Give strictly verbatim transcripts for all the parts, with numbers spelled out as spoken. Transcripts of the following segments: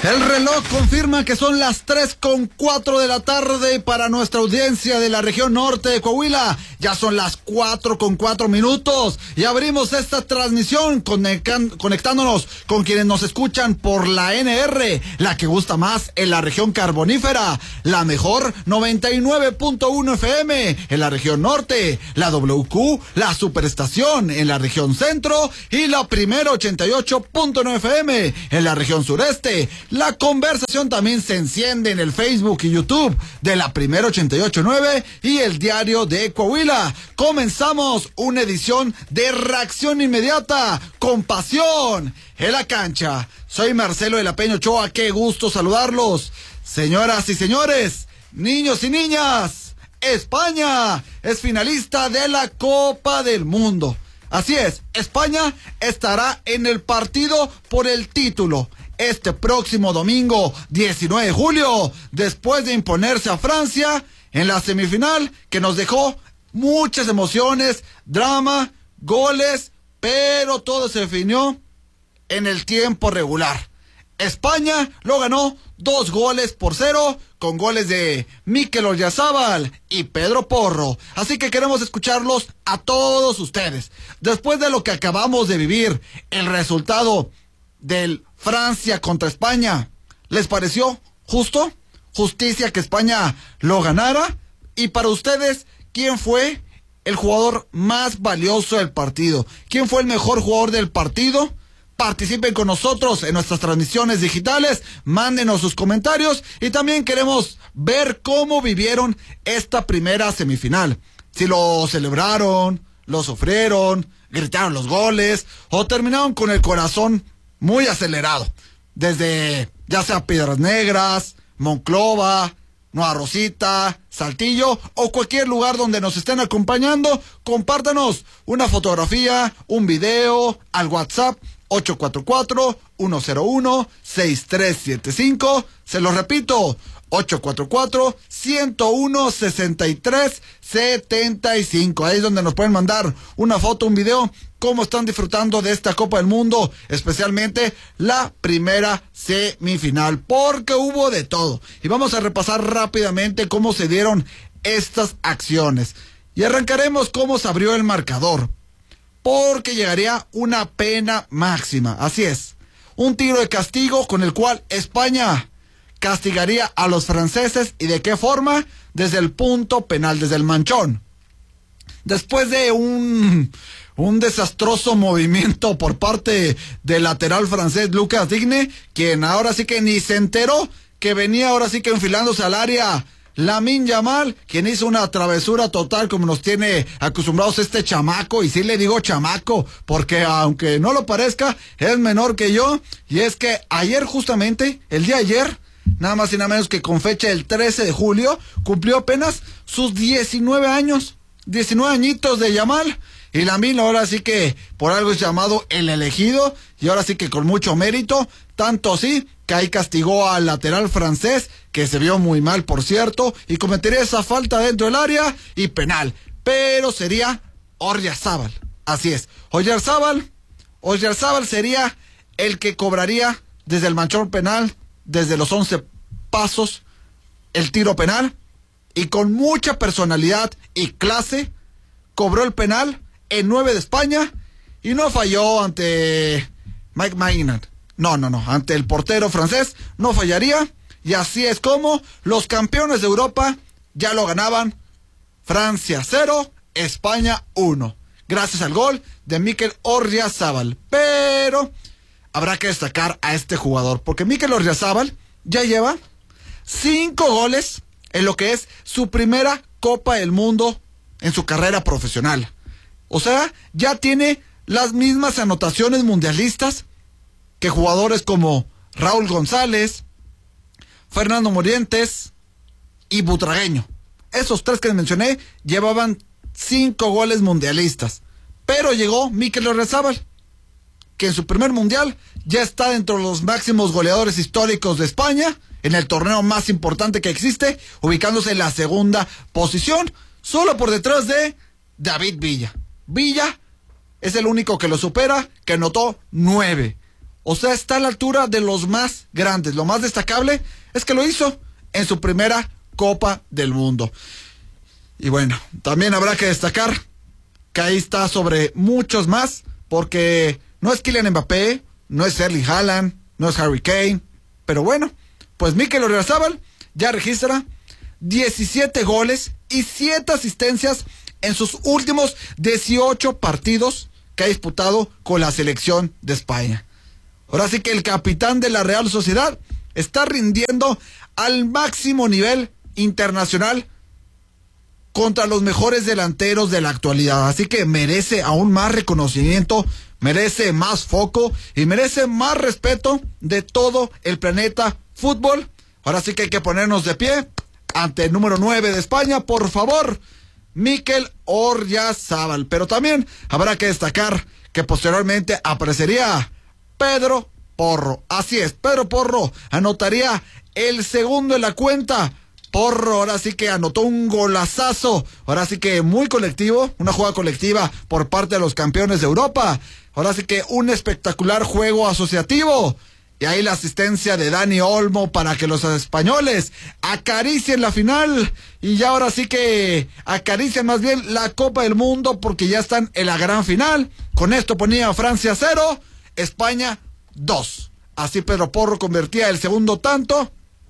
El reloj confirma que son las tres con cuatro de la tarde para nuestra audiencia de la región norte de Coahuila. Ya son las cuatro con cuatro minutos y abrimos esta transmisión conectándonos con quienes nos escuchan por la N R, la que gusta más en la región carbonífera, la mejor noventa y nueve punto uno F M en la región norte, la W Q, la superestación en la región centro y la primera ochenta y ocho punto nueve F M en la región sureste. La conversación también se enciende en el Facebook y YouTube de la primera ochenta y ocho punto nueve y el diario de Coahuila. Comenzamos una edición de reacción inmediata con pasión en la cancha. Soy Marcelo de la Peña Ochoa, qué gusto saludarlos. Señoras y señores, niños y niñas, España es finalista de la Copa del Mundo. Así es, España estará en el partido por el título este próximo domingo diecinueve de julio, después de imponerse a Francia en la semifinal que nos dejó muchas emociones, drama, goles, pero todo se definió en el tiempo regular. España lo ganó dos goles por cero, con goles de Mikel Oyarzabal y Pedro Porro. Así que queremos escucharlos a todos ustedes. Después de lo que acabamos de vivir, el resultado del Francia contra España, ¿les pareció justo? ¿Justicia que España lo ganara? Y para ustedes, ¿quién fue el jugador más valioso del partido? ¿Quién fue el mejor jugador del partido? Participen con nosotros en nuestras transmisiones digitales, mándenos sus comentarios y también queremos ver cómo vivieron esta primera semifinal. Si lo celebraron, lo sufrieron, gritaron los goles o terminaron con el corazón muy acelerado. Desde ya sea Piedras Negras, Monclova, Nueva Rosita, Saltillo o cualquier lugar donde nos estén acompañando, compártanos una fotografía, un video al WhatsApp ocho cuatro cuatro, uno cero uno, seis tres siete cinco. Se lo repito, ocho cuatro cuatro, uno cero uno, seis tres siete cinco. Ahí es donde nos pueden mandar una foto, un video, cómo están disfrutando de esta Copa del Mundo, especialmente la primera semifinal, porque hubo de todo. Y vamos a repasar rápidamente cómo se dieron estas acciones. Y arrancaremos cómo se abrió el marcador, porque llegaría una pena máxima. Así es, un tiro de castigo con el cual España castigaría a los franceses. ¿Y de qué forma? Desde el punto penal, desde el manchón. Después de un, un desastroso movimiento por parte del lateral francés Lucas Digne, quien ahora sí que ni se enteró que venía ahora sí que enfilándose al área Lamine Yamal, quien hizo una travesura total como nos tiene acostumbrados este chamaco. Y sí le digo chamaco porque aunque no lo parezca, es menor que yo. Y es que ayer, justamente, el día de ayer, nada más y nada menos que con fecha del trece de julio, cumplió apenas sus diecinueve años, diecinueve añitos de Yamal. Y Lamine ahora sí que por algo es llamado el elegido, y ahora sí que con mucho mérito, tanto así que ahí castigó al lateral francés, que se vio muy mal por cierto, y cometería esa falta dentro del área y penal, pero sería Oyarzabal. Así es, Oyarzabal, Oyarzabal sería el que cobraría desde el manchón penal, desde los once pasos, el tiro penal, y con mucha personalidad y clase cobró el penal en nueve de España y no falló ante Mike Maignan. No, no, no, ante el portero francés no fallaría. Y así es como los campeones de Europa ya lo ganaban. Francia cero, España uno, gracias al gol de Mikel Oyarzabal. Pero habrá que destacar a este jugador, porque Mikel Oyarzabal ya lleva cinco goles en lo que es su primera Copa del Mundo en su carrera profesional. O sea, ya tiene las mismas anotaciones mundialistas que jugadores como Raúl González, Fernando Morientes y Butragueño. Esos tres que mencioné llevaban cinco goles mundialistas. Pero llegó Mikel Oyarzabal, que en su primer mundial ya está dentro de los máximos goleadores históricos de España, en el torneo más importante que existe, ubicándose en la segunda posición, solo por detrás de David Villa. Villa es el único que lo supera, que anotó nueve. O sea, está a la altura de los más grandes. Lo más destacable es que lo hizo en su primera Copa del Mundo. Y bueno, también habrá que destacar que ahí está sobre muchos más, porque no es Kylian Mbappé, no es Erling Haaland, no es Harry Kane, pero bueno, pues Mikel Oyarzabal ya registra diecisiete goles y siete asistencias en sus últimos dieciocho partidos que ha disputado con la selección de España. Ahora sí que el capitán de la Real Sociedad está rindiendo al máximo nivel internacional contra los mejores delanteros de la actualidad, así que merece aún más reconocimiento, merece más foco y merece más respeto de todo el planeta fútbol. Ahora sí que hay que ponernos de pie ante el número nueve de España, por favor, Mikel Oyarzabal. Pero también habrá que destacar que posteriormente aparecería Pedro Porro. Así es, Pedro Porro anotaría el segundo en la cuenta. Porro ahora sí que anotó un golazazo, ahora sí que muy colectivo, una jugada colectiva por parte de los campeones de Europa. Ahora sí que un espectacular juego asociativo. Y ahí la asistencia de Dani Olmo para que los españoles acaricien la final. Y ya ahora sí que acaricien más bien la Copa del Mundo, porque ya están en la gran final. Con esto ponía Francia cero, España dos. Así Pedro Porro convertía el segundo tanto.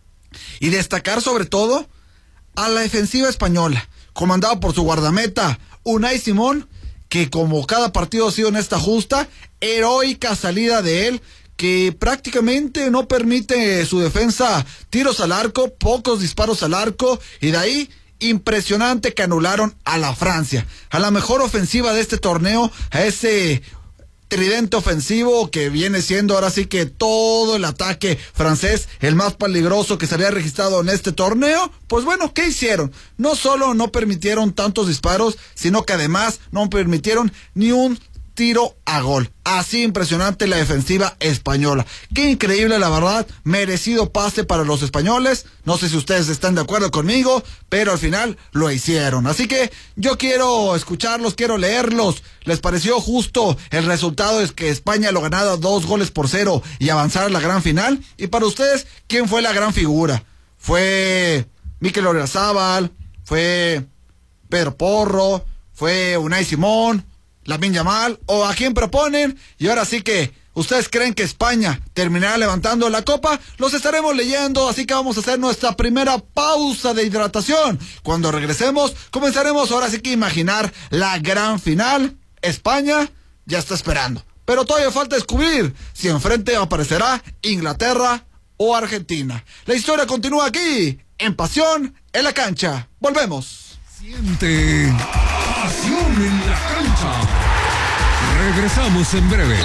Y destacar sobre todo a la defensiva española, comandada por su guardameta Unai Simón, que como cada partido ha sido en esta justa, heroica salida de él, que prácticamente no permite su defensa tiros al arco, pocos disparos al arco, y de ahí impresionante que anularon a la Francia, a la mejor ofensiva de este torneo, a ese tridente ofensivo que viene siendo ahora sí que todo el ataque francés, el más peligroso que se había registrado en este torneo. Pues bueno, ¿qué hicieron? No solo no permitieron tantos disparos, sino que además no permitieron ni un tiro a gol. Así impresionante la defensiva española. Qué increíble, la verdad. Merecido pase para los españoles. No sé si ustedes están de acuerdo conmigo, pero al final lo hicieron. Así que yo quiero escucharlos, quiero leerlos. ¿Les pareció justo el resultado? Es que España lo ganara dos goles por cero y avanzar a la gran final. Y para ustedes, ¿quién fue la gran figura? ¿Fue Mikel Oyarzabal? ¿Fue Pedro Porro? ¿Fue Unai Simón? Lamine Yamal, o a quién proponen? Y ahora sí que, ¿ustedes creen que España terminará levantando la copa? Los estaremos leyendo, así que vamos a hacer nuestra primera pausa de hidratación. Cuando regresemos, comenzaremos ahora sí que imaginar la gran final. España ya está esperando, pero todavía falta descubrir si enfrente aparecerá Inglaterra o Argentina. La historia continúa aquí, en Pasión en la Cancha. Volvemos. Siente pasión en la cancha. Regresamos en breve.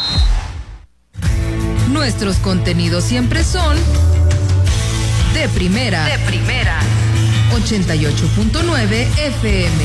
Nuestros contenidos siempre son de primera. De primera. ochenta y ocho punto nueve F M.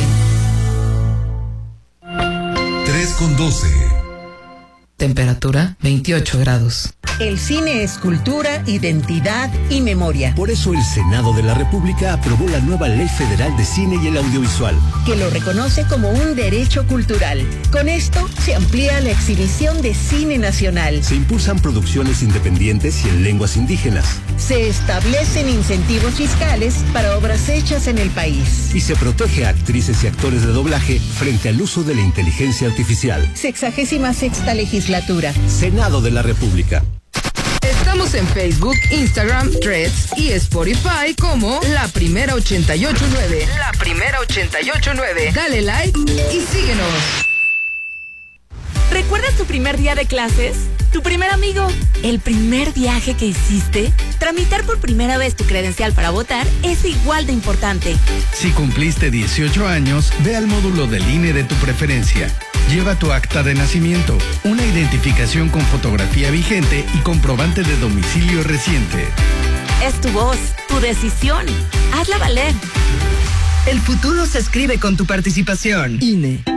tres con doce. Temperatura veintiocho grados. El cine es cultura, identidad y memoria. Por eso el Senado de la República aprobó la nueva Ley Federal de Cine y el Audiovisual, que lo reconoce como un derecho cultural. Con esto se amplía la exhibición de cine nacional. Se impulsan producciones independientes y en lenguas indígenas. Se establecen incentivos fiscales para obras hechas en el país. Y se protege a actrices y actores de doblaje frente al uso de la inteligencia artificial. Sexagésima sexta legislatura. Senado de la República. Estamos en Facebook, Instagram, Threads y Spotify como La Primera ochenta y ocho nueve. La Primera ochenta y ocho nueve. Dale like y síguenos. ¿Recuerdas tu primer día de clases? ¿Tu primer amigo? ¿El primer viaje que hiciste? Tramitar por primera vez tu credencial para votar es igual de importante. Si cumpliste dieciocho años, ve al módulo del I N E de tu preferencia. Lleva tu acta de nacimiento, una identificación con fotografía vigente y comprobante de domicilio reciente. Es tu voz, tu decisión. Hazla valer. El futuro se escribe con tu participación. I N E.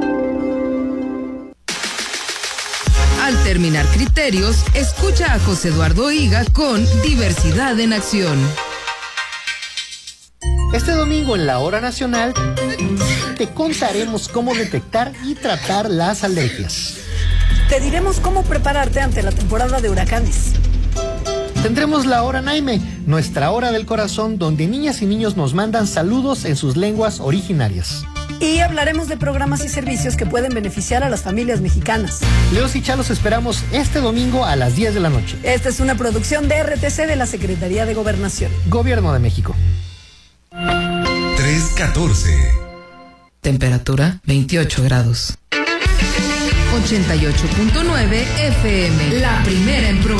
Al terminar Criterios, escucha a José Eduardo Higa con Diversidad en Acción. Este domingo en la Hora Nacional te contaremos cómo detectar y tratar las alergias. Te diremos cómo prepararte ante la temporada de huracanes. Tendremos la hora Naime, nuestra hora del corazón, donde niñas y niños nos mandan saludos en sus lenguas originarias. Y hablaremos de programas y servicios que pueden beneficiar a las familias mexicanas. Leos y Chalos esperamos este domingo a las diez de la noche. Esta es una producción de R T C de la Secretaría de Gobernación. Gobierno de México. tres catorce. Temperatura veintiocho grados. ochenta y ocho punto nueve F M, la primera en pro